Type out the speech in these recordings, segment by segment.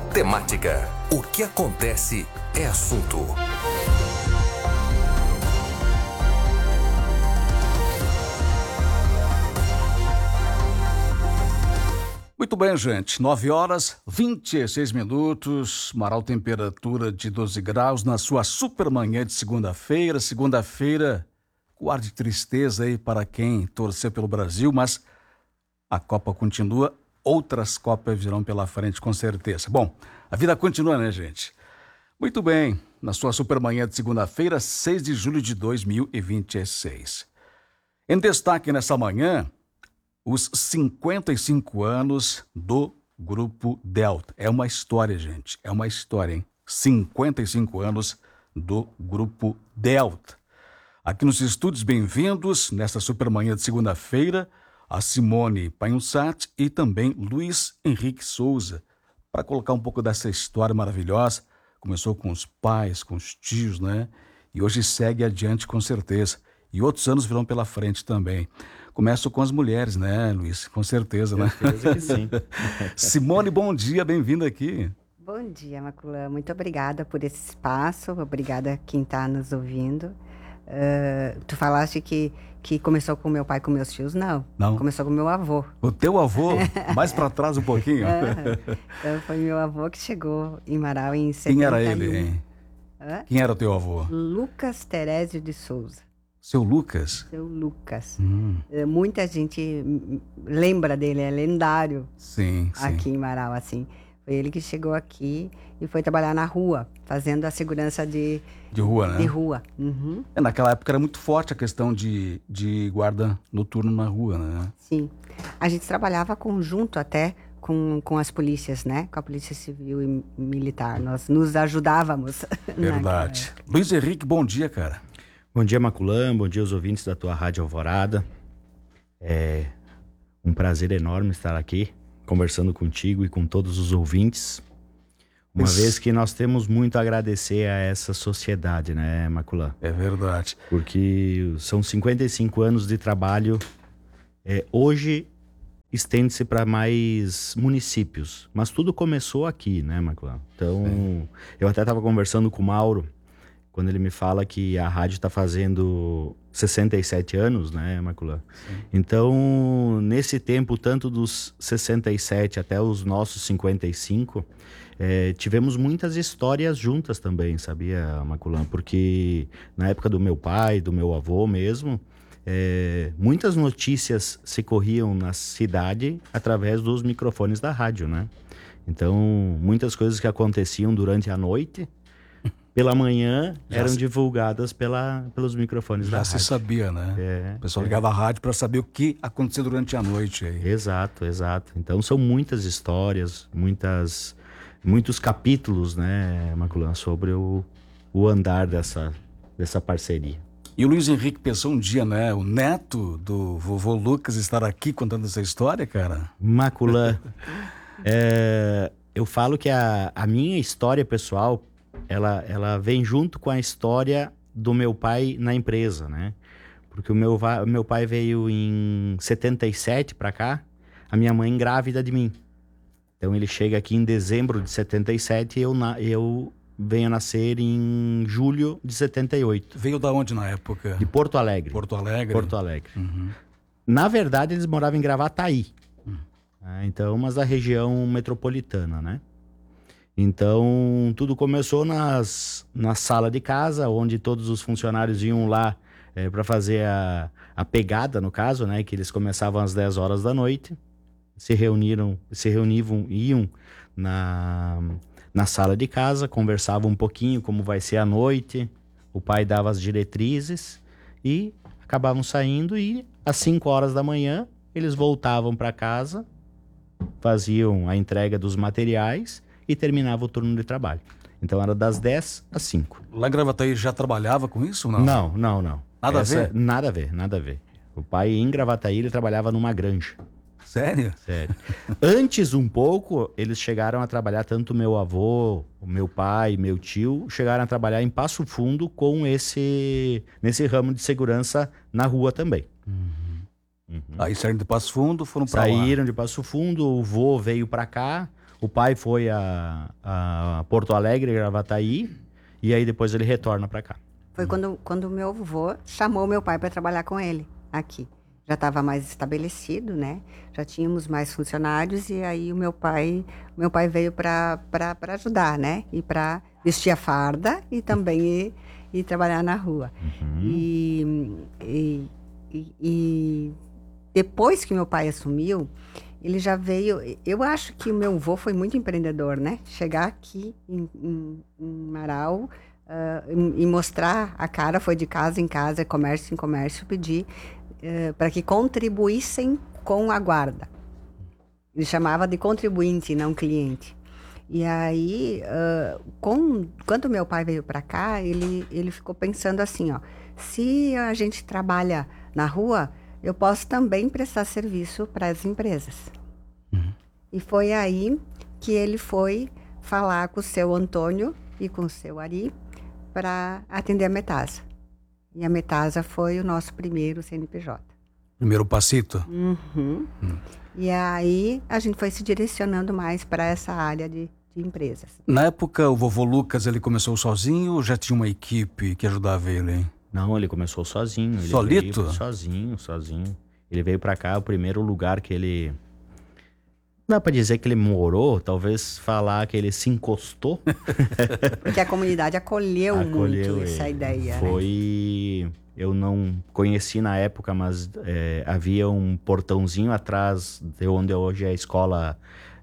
Temática. O que acontece é assunto. Muito bem, gente. 9h26. Marau, temperatura de 12 graus na sua supermanhã de segunda-feira. Segunda-feira, com ar de tristeza aí para quem torceu pelo Brasil, mas a Copa continua. Outras Copas virão pela frente, com certeza. Bom, a vida continua, né, gente? Muito bem. Na sua supermanhã de segunda-feira, 6 de julho de 2026. Em destaque nessa manhã, os 55 anos do Grupo Delta. É uma história, gente. É uma história, hein? 55 anos do Grupo Delta. Aqui nos estúdios, bem-vindos nesta supermanhã de segunda-feira, a Simone Panhussat e também Luiz Henrique Souza, para colocar um pouco dessa história maravilhosa. Começou com os pais, com os tios, né? E hoje segue adiante, com certeza. E outros anos virão pela frente também. Começo com as mulheres, né, Luiz? Com certeza, né? Certeza que sim. Simone, bom dia, bem-vinda aqui. Bom dia, Maculã. Muito obrigada por esse espaço. Obrigada a quem está nos ouvindo. Tu falaste que começou com meu pai e com meus tios. Não. Começou com meu avô. O teu avô? Mais para trás um pouquinho. Então foi meu avô que chegou em Marau em 71. Quem era ele, hein? Quem era o teu avô? Lucas Terésio de Souza. Seu Lucas? Seu Lucas. Muita gente lembra dele, é lendário. Sim. Aqui em Marau, assim. Foi ele que chegou aqui e foi trabalhar na rua, fazendo a segurança de rua, né? De rua. Uhum. Naquela época era muito forte a questão de guarda noturno na rua, né? Sim. A gente trabalhava conjunto até com as polícias, né? Com a Polícia Civil e Militar. Nós nos ajudávamos. Verdade. Luiz Henrique, bom dia, cara. Bom dia, Maculã. Bom dia aos ouvintes da tua Rádio Alvorada. É um prazer enorme estar aqui, conversando contigo e com todos os ouvintes. Uma vez que nós temos muito a agradecer a essa sociedade, né, Maculã? É verdade. Porque são 55 anos de trabalho. Hoje estende-se para mais municípios, mas tudo começou aqui, né, Maculã? Então, eu até estava conversando com o Mauro, quando ele me fala que a rádio está fazendo 67 anos, né, Maculã? Então, nesse tempo, tanto dos 67 até os nossos 55, tivemos muitas histórias juntas também, sabia, Maculã? Porque na época do meu pai, do meu avô mesmo, muitas notícias se corriam na cidade através dos microfones da rádio, né? Então, muitas coisas que aconteciam durante a noite, pela manhã, eram divulgadas pelos microfones da rádio. Já se sabia, né? O pessoal ligava a rádio para saber o que aconteceu durante a noite. Aí. Exato. Então, são muitas histórias, muitos capítulos, né, Maculã, sobre o andar dessa parceria. E o Luiz Henrique pensou um dia, né, o neto do vovô Lucas estar aqui contando essa história, cara? Maculã, eu falo que a minha história pessoal, ela vem junto com a história do meu pai na empresa, né? Porque o meu pai veio em 77 para cá, a minha mãe grávida de mim. Então ele chega aqui em dezembro de 77 e eu venho a nascer em julho de 78. Veio da onde na época? De Porto Alegre. Porto Alegre? Porto Alegre. Uhum. Na verdade, eles moravam em Gravataí. Então, mas da região metropolitana, né? Então, tudo começou na sala de casa, onde todos os funcionários iam lá para fazer a pegada, no caso, né? Que eles começavam às 10 horas da noite, se reuniam, iam na sala de casa, conversavam um pouquinho como vai ser a noite, o pai dava as diretrizes e acabavam saindo e às 5 horas da manhã eles voltavam para casa, faziam a entrega dos materiais e terminava o turno de trabalho. Então era das 10 às 5. Lá em Gravataí já trabalhava com isso ou não? Não. Nada a ver? Nada a ver. O pai em Gravataí, ele trabalhava numa granja. Sério? Sério. Antes um pouco, eles chegaram a trabalhar, tanto meu avô, o meu pai, meu tio, chegaram a trabalhar em Passo Fundo nesse ramo de segurança na rua também. Aí saíram de Passo Fundo, foram pra lá. Saíram de Passo Fundo, o vô veio pra cá. O pai foi a Porto Alegre, Gravataí, e aí depois ele retorna para cá. Foi quando meu avô chamou meu pai para trabalhar com ele aqui. Já estava mais estabelecido, né? Já tínhamos mais funcionários e aí o meu pai veio para ajudar, né? E para vestir a farda e também ir trabalhar na rua. E depois que meu pai assumiu, ele já veio... Eu acho que o meu avô foi muito empreendedor, né? Chegar aqui em Marau e mostrar a cara, foi de casa em casa, comércio em comércio, pedir para que contribuíssem com a guarda. Ele chamava de contribuinte, não cliente. E aí, quando meu pai veio para cá, ele ficou pensando assim, ó, se a gente trabalha na rua, eu posso também prestar serviço para as empresas. E foi aí que ele foi falar com o seu Antônio e com o seu Ari para atender a Metasa. E a Metasa foi o nosso primeiro CNPJ. Primeiro passito? E aí a gente foi se direcionando mais para essa área de empresas. Na época, o vovô Lucas, ele começou sozinho ou já tinha uma equipe que ajudava ele, hein? Não, ele começou sozinho. Ele Solito? Veio sozinho. Ele veio para cá, o primeiro lugar que ele... Dá para dizer que ele morou, talvez falar que ele se encostou. Porque a comunidade acolheu muito essa ideia. Foi... Né? Eu não conheci na época, mas havia um portãozinho atrás de onde hoje é a escola...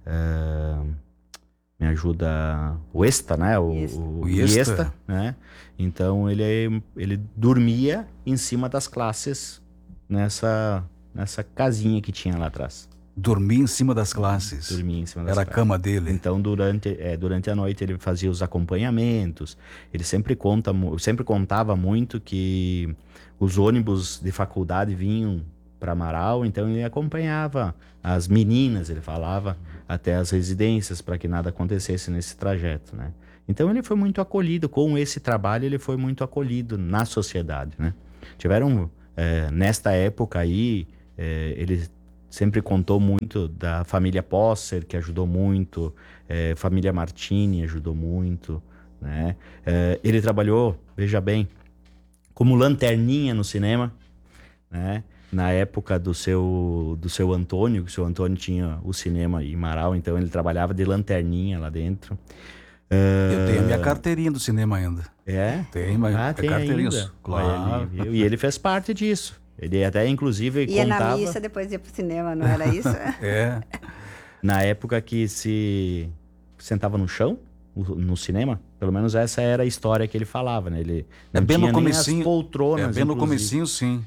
me ajuda o ESTA, né? O IESTA, né? Então ele dormia em cima das classes nessa casinha que tinha lá atrás. Dormia em cima das classes. Dormia em cima das classes. Era a cama dele. Então durante a noite ele fazia os acompanhamentos. Ele sempre contava muito que os ônibus de faculdade vinham para Amaral, então ele acompanhava as meninas, ele falava, até as residências para que nada acontecesse nesse trajeto, né? Então ele foi muito acolhido, com esse trabalho ele foi muito acolhido na sociedade, né? Tiveram, nesta época aí, ele sempre contou muito da família Posser, que ajudou muito, família Martini ajudou muito, né? Ele trabalhou, veja bem, como lanterninha no cinema, né? Na época do seu Antônio, que o seu Antônio tinha o cinema em Marau, então ele trabalhava de lanterninha lá dentro. Eu tenho a minha carteirinha do cinema ainda. Tem, mas tem carteirinha. Ainda. Claro. E ele fez parte disso. Ele até, inclusive, ia contava... na missa, depois ia pro cinema, não era isso? Na época que se sentava no chão, no cinema, pelo menos essa era a história que ele falava, né? Ele não bem tinha no nem comecinho, as poltronas, bem no comecinho, sim.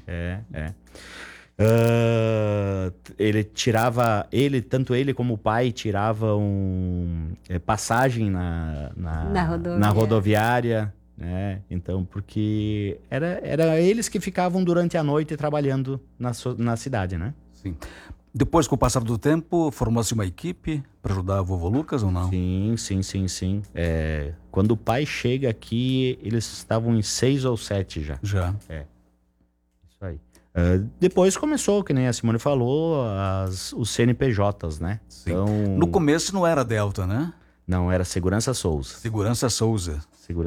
Tanto ele como o pai tiravam passagem na rodoviária, né? Então, porque era eles que ficavam durante a noite trabalhando na cidade, né? Sim. Depois, com o passar do tempo, formou-se uma equipe para ajudar o vovô Lucas ou não? Sim. Quando o pai chega aqui, eles estavam em 6 ou 7 já. Isso aí. Depois começou, que nem a Simone falou, os CNPJs, né? Sim. Então... No começo não era Delta, né? Não, era Segurança Souza. Segurança Souza.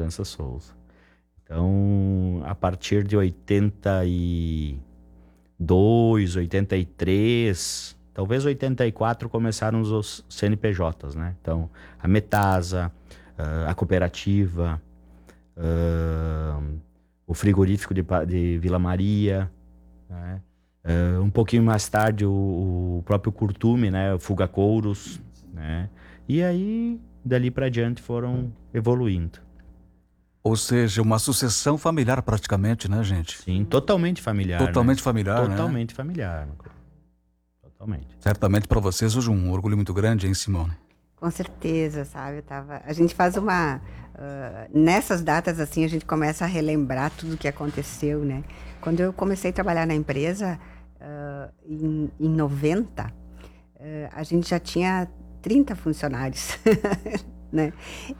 Então, a partir de 82, 83, talvez 84 começaram os CNPJs, né? Então, a Metasa, a cooperativa, o frigorífico de Vila Maria, né? Um pouquinho mais tarde o próprio Curtume, né? O Fuga Couros, né? E aí, dali para diante foram evoluindo. Ou seja, uma sucessão familiar praticamente, né, gente? Sim, totalmente familiar. Totalmente familiar, né? Totalmente familiar. Totalmente. Certamente para vocês hoje um orgulho muito grande, hein, Simone? Com certeza, sabe? A gente faz uma... nessas datas, assim, a gente começa a relembrar tudo o que aconteceu, né? Quando eu comecei a trabalhar na empresa, em 90, a gente já tinha 30 funcionários, né?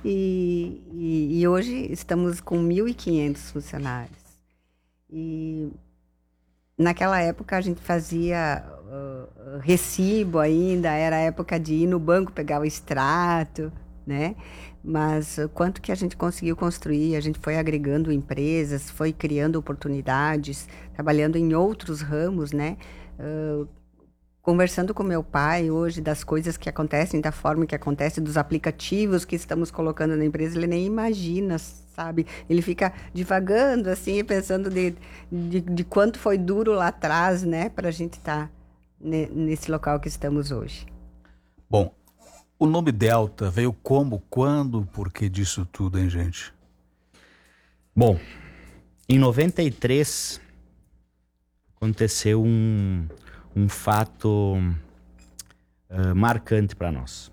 E hoje estamos com 1.500 funcionários. E Naquela época a gente fazia recibo ainda, era a época de ir no banco pegar o extrato, né? Mas quanto que a gente conseguiu construir, a gente foi agregando empresas, foi criando oportunidades, trabalhando em outros ramos, né? Conversando com meu pai hoje das coisas que acontecem, da forma que acontece, dos aplicativos que estamos colocando na empresa, ele nem imagina, sabe? Ele fica divagando, assim, pensando de quanto foi duro lá atrás, né? Para a gente estar nesse local que estamos hoje. Bom, o nome Delta veio como, quando, por que disso tudo, hein, gente? Bom, em 93 aconteceu um fato marcante para nós.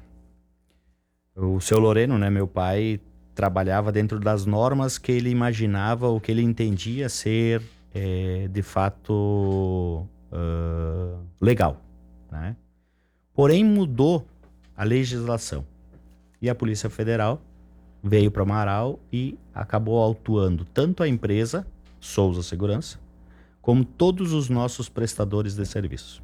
O seu Loreno, né, meu pai, trabalhava dentro das normas que ele imaginava, o que ele entendia ser, de fato, legal, né? Porém, mudou a legislação. E a Polícia Federal veio para Marau e acabou autuando tanto a empresa, Souza Segurança, como todos os nossos prestadores de serviço.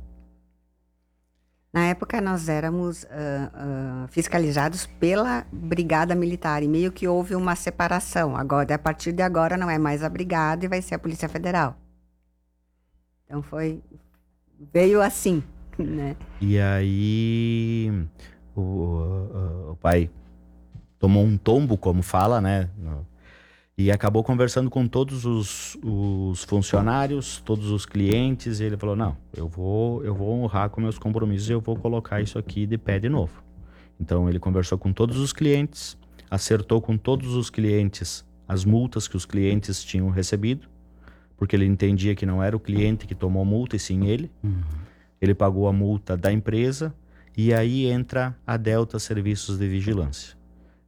Na época nós éramos fiscalizados pela Brigada Militar e meio que houve uma separação. Agora, a partir de agora não é mais a Brigada e vai ser a Polícia Federal. Então veio assim, né? E aí o pai tomou um tombo, como fala, né? E acabou conversando com todos os funcionários, todos os clientes, e ele falou, não, eu vou honrar com meus compromissos e eu vou colocar isso aqui de pé de novo. Então ele conversou com todos os clientes, acertou com todos os clientes as multas que os clientes tinham recebido, porque ele entendia que não era o cliente que tomou multa, e sim ele. Ele pagou a multa da empresa, e aí entra a Delta Serviços de Vigilância.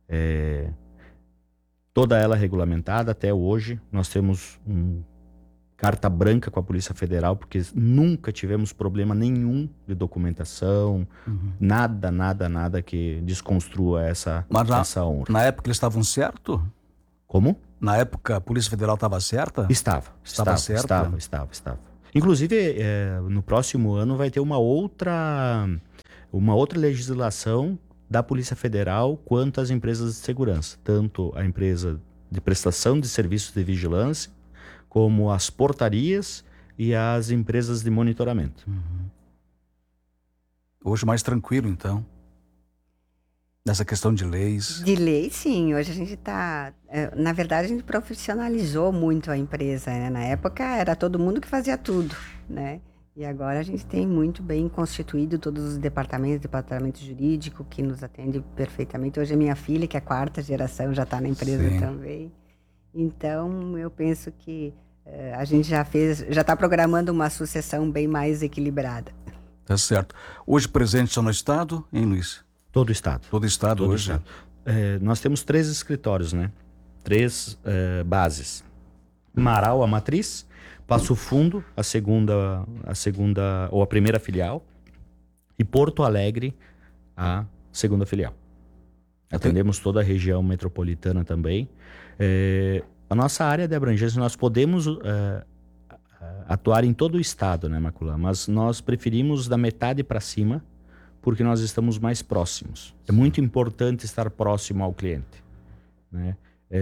Toda ela regulamentada até hoje. Nós temos carta branca com a Polícia Federal, porque nunca tivemos problema nenhum de documentação, nada que desconstrua essa honra. Na época eles estavam certos? Como? Na época a Polícia Federal estava certa? Estava certa? Estava. Inclusive, no próximo ano vai ter uma outra legislação da Polícia Federal quanto às empresas de segurança, tanto a empresa de prestação de serviços de vigilância, como as portarias e as empresas de monitoramento. Hoje mais tranquilo, então, nessa questão de leis. De lei, sim. Hoje a gente está... na verdade, a gente profissionalizou muito a empresa, né? Na época era todo mundo que fazia tudo, né? E agora a gente tem muito bem constituído todos os departamento jurídico que nos atende perfeitamente. Hoje a minha filha, que é a 4ª geração, já está na empresa também. Então, eu penso que a gente já está programando uma sucessão bem mais equilibrada. Tá certo. Hoje presente só no estado, hein, Luiz? Todo o estado. Todo o estado Todo hoje. Estado. Nós temos 3 escritórios, né? 3 bases. Marau, a matriz. Passo Fundo, a segunda ou a primeira filial, e Porto Alegre, a segunda filial. Atendemos toda a região metropolitana também. A nossa área de abrangência, nós podemos atuar em todo o estado, né, Maculã? Mas nós preferimos da metade para cima, porque nós estamos mais próximos. É muito importante estar próximo ao cliente, né?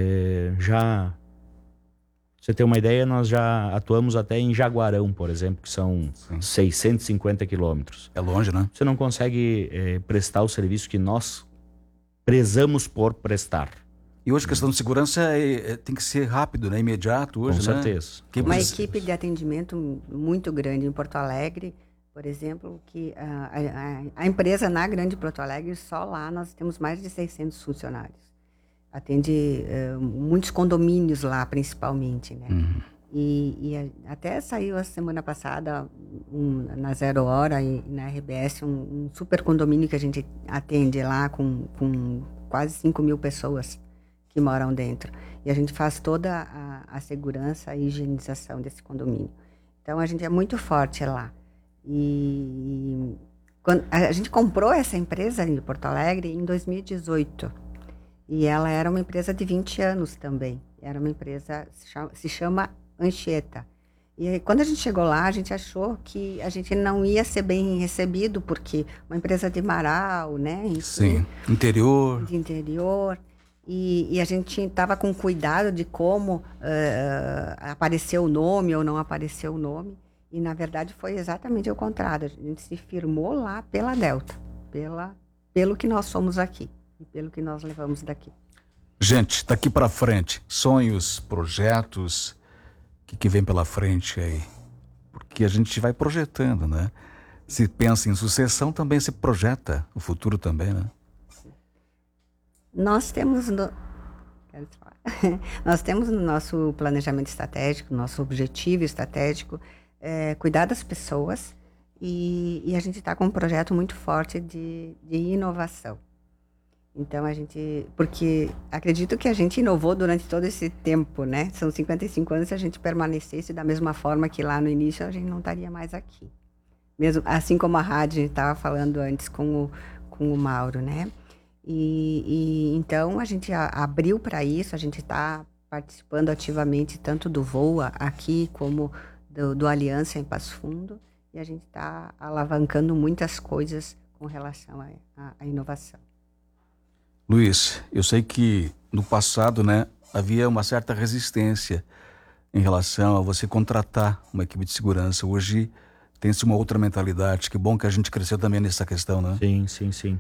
Você ter uma ideia, nós já atuamos até em Jaguarão, por exemplo, que são 650 quilômetros. É longe, né? Você não consegue prestar o serviço que nós prezamos por prestar. E hoje a questão de segurança tem que ser rápido, né? Imediato hoje, Com né? certeza. Uma equipe de atendimento muito grande em Porto Alegre, por exemplo, que a empresa na Grande Porto Alegre, só lá nós temos mais de 600 funcionários. Atende muitos condomínios lá, principalmente, né? E até saiu a semana passada, na 0 Hora e na RBS, um super condomínio que a gente atende lá com quase 5.000 pessoas que moram dentro. E a gente faz toda a segurança e higienização desse condomínio. Então, a gente é muito forte lá. E quando a gente comprou essa empresa em Porto Alegre em 2018. E ela era uma empresa de 20 anos também. Era uma empresa, se chama Anchieta. E aí, quando a gente chegou lá, a gente achou que a gente não ia ser bem recebido, porque uma empresa de Marau, né? Enfim, Sim, interior. de interior. E a gente estava com cuidado de como apareceu o nome ou não apareceu o nome. E, na verdade, foi exatamente o contrário. A gente se firmou lá pela Delta, pelo que nós somos aqui e pelo que nós levamos daqui. Gente, daqui para frente, sonhos, projetos, o que vem pela frente aí? Porque a gente vai projetando, né? Se pensa em sucessão, também se projeta o futuro também, né? Nós temos nós temos no nosso planejamento estratégico, nosso objetivo estratégico, cuidar das pessoas e a gente está com um projeto muito forte de inovação. Então, porque acredito que a gente inovou durante todo esse tempo, né? São 55 anos, se a gente permanecesse da mesma forma que lá no início, a gente não estaria mais aqui. Mesmo, assim como a rádio, a gente estava falando antes com o Mauro, né? Então, a gente abriu para isso, a gente está participando ativamente tanto do VOA aqui como do Aliança em Passo Fundo, e a gente está alavancando muitas coisas com relação à inovação. Luiz, eu sei que no passado, né, havia uma certa resistência em relação a você contratar uma equipe de segurança. Hoje tem-se uma outra mentalidade. Que bom que a gente cresceu também nessa questão, né? Sim.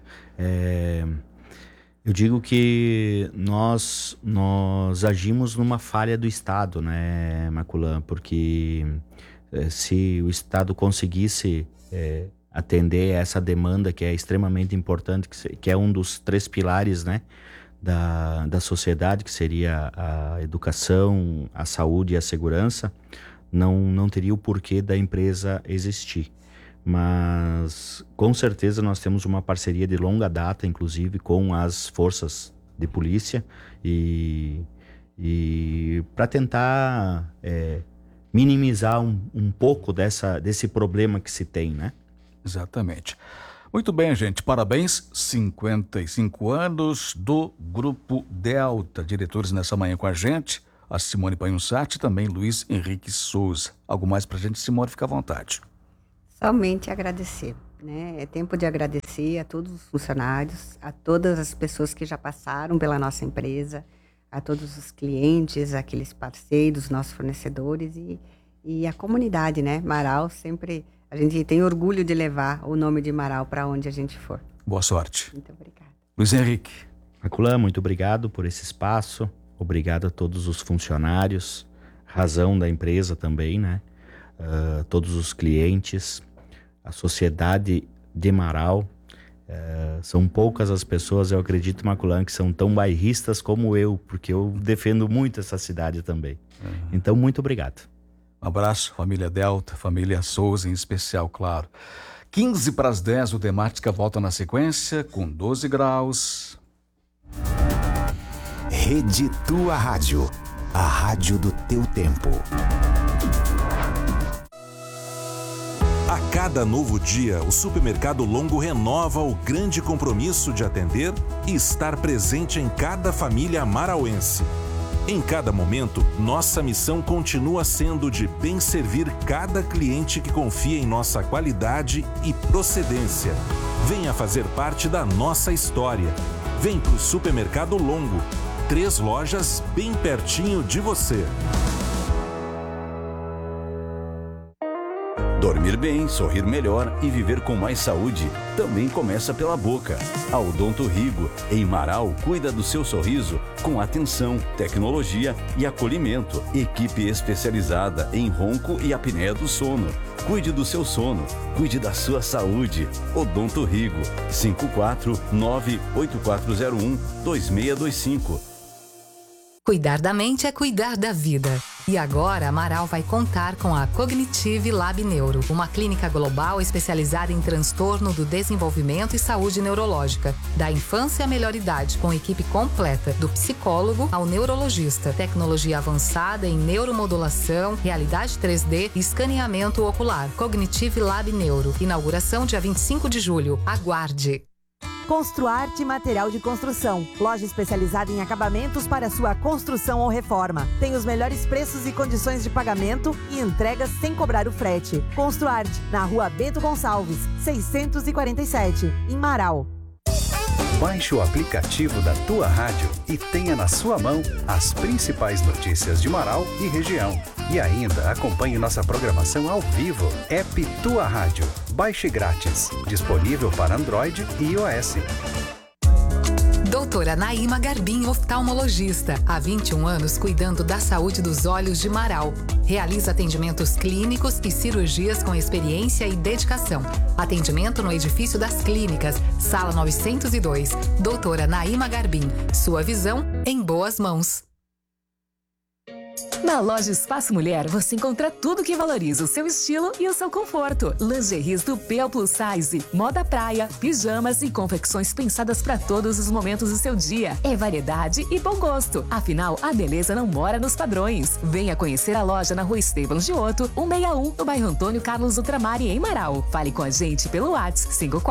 Eu digo que nós agimos numa falha do Estado, né, Maculan? Porque se o Estado conseguisse atender essa demanda que é extremamente importante, que é um dos 3 pilares, né, da sociedade, que seria a educação, a saúde e a segurança, não teria o porquê da empresa existir. Mas com certeza nós temos uma parceria de longa data, inclusive com as forças de polícia, e para tentar minimizar um pouco desse problema que se tem, né? Exatamente. Muito bem, gente. Parabéns. 55 anos do Grupo Delta. Diretores nessa manhã com a gente, a Simone Panhussati e também Luiz Henrique Souza. Algo mais pra gente, Simone? Fica à vontade. Somente agradecer, né? É tempo de agradecer a todos os funcionários, a todas as pessoas que já passaram pela nossa empresa, a todos os clientes, aqueles parceiros, nossos fornecedores e a comunidade, né? Marau sempre... A gente tem orgulho de levar o nome de Marau para onde a gente for. Boa sorte. Muito obrigada. Luiz Henrique. Maculan, muito obrigado por esse espaço. Obrigado a todos os funcionários, razão da empresa também, né? Todos os clientes, a sociedade de Marau. São poucas as pessoas, eu acredito, Maculan, que são tão bairristas como eu, porque eu defendo muito essa cidade também. Então, muito obrigado. Um abraço, família Delta, família Souza em especial, claro. 15 para as 10, o Temática volta na sequência com 12 graus. Rede Tua Rádio, a rádio do teu tempo. A cada novo dia, o Supermercado Longo renova o grande compromisso de atender e estar presente em cada família marauense. Em cada momento, nossa missão continua sendo de bem servir cada cliente que confia em nossa qualidade e procedência. Venha fazer parte da nossa história. Vem pro Supermercado Longo. 3 lojas bem pertinho de você. Dormir bem, sorrir melhor e viver com mais saúde também começa pela boca. A Odonto Rigo, em Marau, cuida do seu sorriso com atenção, tecnologia e acolhimento. Equipe especializada em ronco e apneia do sono. Cuide do seu sono, cuide da sua saúde. Odonto Rigo, 549-8401-2625. Cuidar da mente é cuidar da vida. E agora, Marau vai contar com a Cognitive Lab Neuro, uma clínica global especializada em transtorno do desenvolvimento e saúde neurológica, da infância à melhor idade, com equipe completa, do psicólogo ao neurologista, tecnologia avançada em neuromodulação, realidade 3D e escaneamento ocular. Cognitive Lab Neuro, inauguração dia 25 de julho. Aguarde! Construarte Material de Construção, loja especializada em acabamentos para sua construção ou reforma. Tem os melhores preços e condições de pagamento e entregas sem cobrar o frete. Construarte, na Rua Bento Gonçalves, 647, em Marau. Baixe o aplicativo da Tua Rádio e tenha na sua mão as principais notícias de Marau e região. E ainda acompanhe nossa programação ao vivo. App Tua Rádio. Baixe grátis. Disponível para Android e iOS. Doutora Naíma Garbim, oftalmologista. Há 21 anos cuidando da saúde dos olhos de Marau. Realiza atendimentos clínicos e cirurgias com experiência e dedicação. Atendimento no edifício das clínicas, sala 902. Doutora Naíma Garbim. Sua visão em boas mãos. Na loja Espaço Mulher, você encontra tudo que valoriza o seu estilo e o seu conforto. Lingeries do P ao Plus Size, moda praia, pijamas e confecções pensadas para todos os momentos do seu dia. É variedade e bom gosto. Afinal, a beleza não mora nos padrões. Venha conhecer a loja na Rua Esteban Giotto, 161, no bairro Antônio Carlos Ultramar, em Marau. Fale com a gente pelo WhatsApp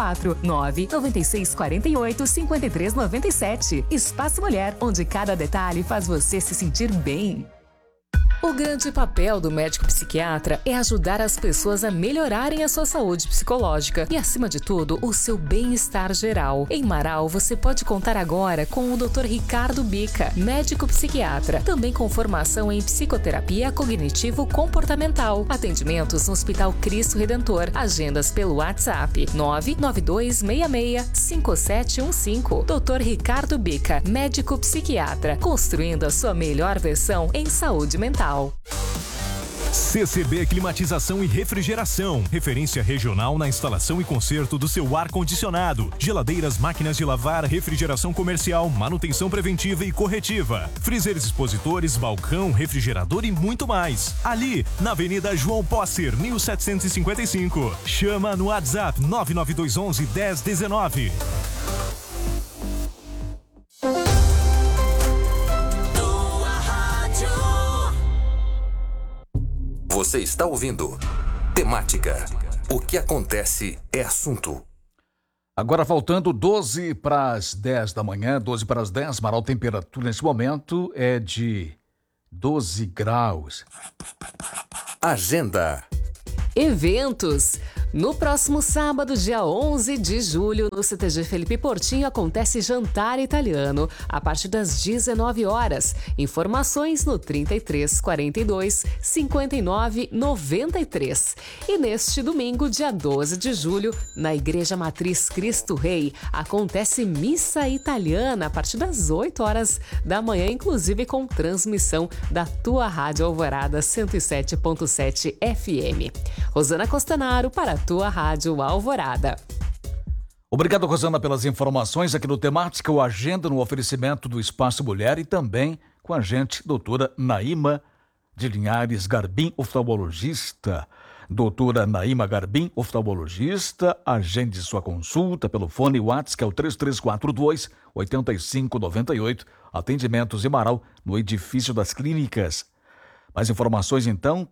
549-9648-5397. Espaço Mulher, onde cada detalhe faz você se sentir bem. O grande papel do médico psiquiatra é ajudar as pessoas a melhorarem a sua saúde psicológica e, acima de tudo, o seu bem-estar geral. Em Marau, você pode contar agora com o Dr. Ricardo Bica, médico psiquiatra, também com formação em psicoterapia cognitivo-comportamental. Atendimentos no Hospital Cristo Redentor. Agendas pelo WhatsApp 99266-5715. Dr. Ricardo Bica, médico psiquiatra, construindo a sua melhor versão em saúde mental. CCB Climatização e Refrigeração, referência regional na instalação e conserto do seu ar-condicionado, geladeiras, máquinas de lavar, refrigeração comercial, manutenção preventiva e corretiva, freezers expositores, balcão, refrigerador e muito mais. Ali, na Avenida João Posser, 1755. Chama no WhatsApp 99211 1019. Você está ouvindo Temática. O que acontece é assunto. Agora faltando 12 para as 10 da manhã, 12 para as 10, Marau, temperatura nesse momento é de 12 graus. Agenda. Eventos. No próximo sábado, dia 11 de julho, no CTG Felipe Portinho, acontece jantar italiano a partir das 19 horas. Informações no 33 42 59 93. E neste domingo, dia 12 de julho, na Igreja Matriz Cristo Rei, acontece missa italiana a partir das 8 horas da manhã, inclusive com transmissão da Tua Rádio Alvorada 107.7 FM. Rosana Costanaro para a Tua Rádio Alvorada. Obrigado, Rosana, pelas informações aqui no Temática, o Agenda no oferecimento do Espaço Mulher e também com a gente, doutora Naíma de Linhares Garbim, oftalmologista. Doutora Naíma Garbim, oftalmologista, agende sua consulta pelo fone WhatsApp, que é o 3342-8598, atendimentos em Marau, no edifício das clínicas. Mais informações então,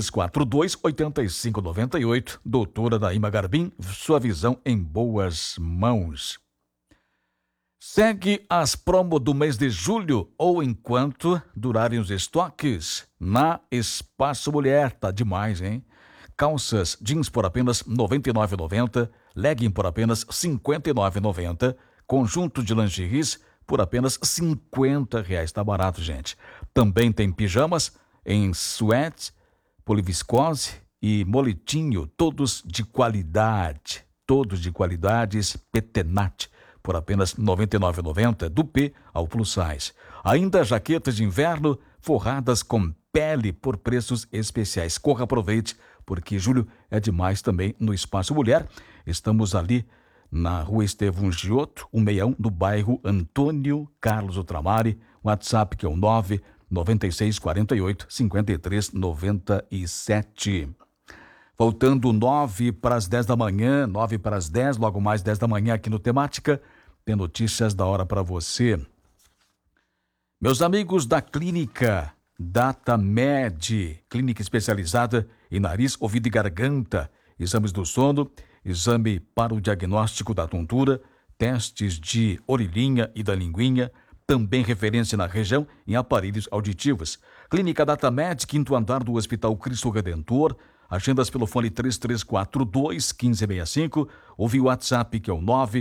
3342-8598, doutora Naíma Garbim, sua visão em boas mãos. Segue as promos do mês de julho ou enquanto durarem os estoques na Espaço Mulher. Tá demais, hein? Calças jeans por apenas R$ 99,90, legging por apenas R$ 59,90, conjunto de lingeries por apenas R$ 50. Tá barato, gente. Também tem pijamas em suede, poliviscose e moletinho, todos de qualidade, Petenat, por apenas R$ 99,90, do P ao Plus Size. Ainda jaquetas de inverno forradas com pele por preços especiais. Corra, aproveite, porque julho é demais também no Espaço Mulher. Estamos ali na Rua Estevão Giotto, 161, do bairro Antônio Carlos Ultramar, WhatsApp que é o 99648-5397. Voltando 9 para as 10 da manhã, 9 para as 10, logo mais 10 da manhã aqui no Temática, tem notícias da hora para você. Meus amigos da clínica DataMed, clínica especializada em nariz, ouvido e garganta, exames do sono, exame para o diagnóstico da tontura, testes de orelhinha e da linguinha, também referência na região em aparelhos auditivos. Clínica Datamed, quinto andar do Hospital Cristo Redentor. Agendas pelo fone 3342-1565 ou via WhatsApp, que é o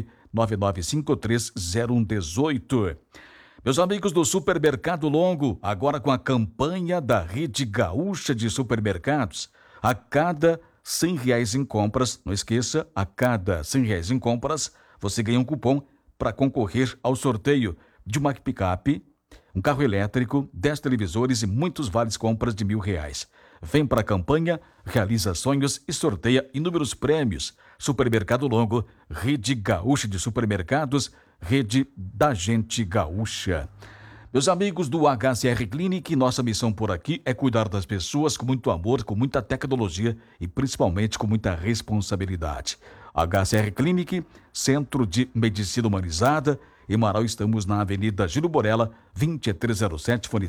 999530118. Meus amigos do Supermercado Longo, agora com a campanha da Rede Gaúcha de Supermercados. A cada R$100 em compras, não esqueça, a cada R$100 em compras, você ganha um cupom para concorrer ao sorteio de uma picape, um carro elétrico, 10 televisores e muitos vales compras de R$1.000. Vem para a campanha, realiza sonhos e sorteia inúmeros prêmios. Supermercado Longo, Rede Gaúcha de Supermercados, Rede da Gente Gaúcha. Meus amigos do HCR Clinic, nossa missão por aqui é cuidar das pessoas com muito amor, com muita tecnologia e principalmente com muita responsabilidade. HCR Clinic, Centro de Medicina Humanizada. Em Marau estamos na Avenida Giro Borella, 2307, fone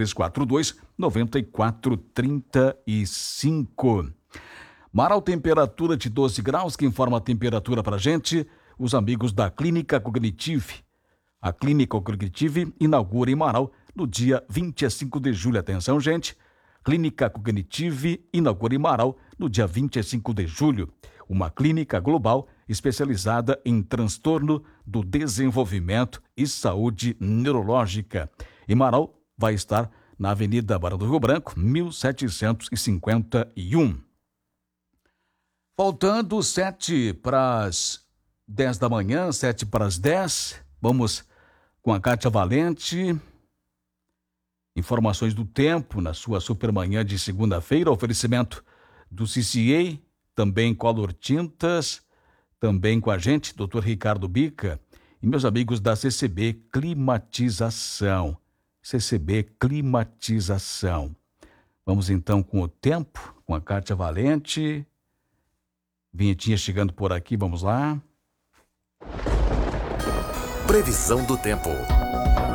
3342-9435. Marau, temperatura de 12 graus, quem informa a temperatura para a gente, os amigos da Clínica Cognitive. A Clínica Cognitive inaugura em Marau no dia 25 de julho. Atenção, gente, Clínica Cognitive inaugura em Marau no dia 25 de julho. Uma clínica global especializada em transtorno do desenvolvimento e saúde neurológica. Em Marau vai estar na Avenida Barão do Rio Branco, 1751. Faltando 7 para as 10 da manhã, 7 para as 10, vamos com a Kátia Valente. Informações do tempo na sua supermanhã de segunda-feira, oferecimento do CCA, também Color Tintas, também com a gente, Dr. Ricardo Bica, e meus amigos da CCB Climatização. CCB Climatização. Vamos então com o tempo, com a Kátia Valente. Vinhetinha chegando por aqui, vamos lá. Previsão do tempo.